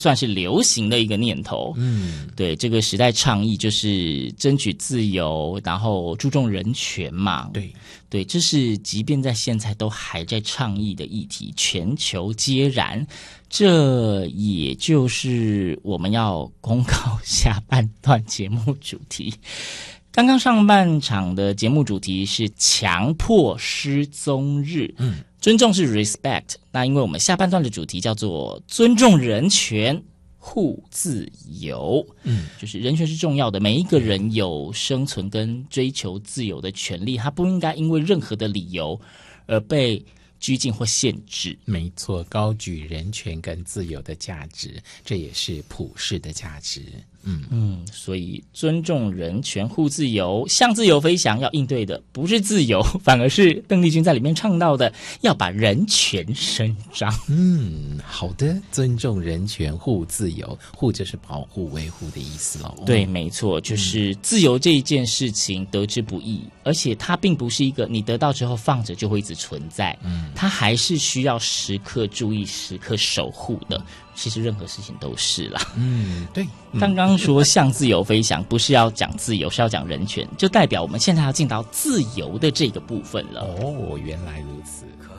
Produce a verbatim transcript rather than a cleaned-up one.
算是流行的一个念头。嗯，对，这个时代倡议就是争取自由，然后注重人权嘛。 对对，这是即便在现在都还在倡议的议题，全球皆然。这也就是我们要公告下半段节目主题。刚刚上半场的节目主题是强迫失踪日，嗯，尊重是 respect， 那因为我们下半段的主题叫做尊重人权护自由，嗯，就是人权是重要的，每一个人有生存跟追求自由的权利，他不应该因为任何的理由而被拘禁或限制。 没错，高举人权跟自由的价值，这也是普世的价值。嗯嗯，所以尊重人权护自由，向自由飞翔要应对的不是自由，反而是邓丽君在里面唱到的要把人权伸张。 嗯，好的，尊重人权护自由，护就是保护维护的意思咯。 对，没错，就是自由这一件事情得之不易，而且它并不是一个你得到之后放着就会一直存在，嗯，它还是需要时刻注意时刻守护的。其实任何事情都是啦。 嗯，对。 刚刚说向自由飞翔，不是要讲自由，是要讲人权，就代表我们现在要进到自由的这个部分了。 哦，原来如此。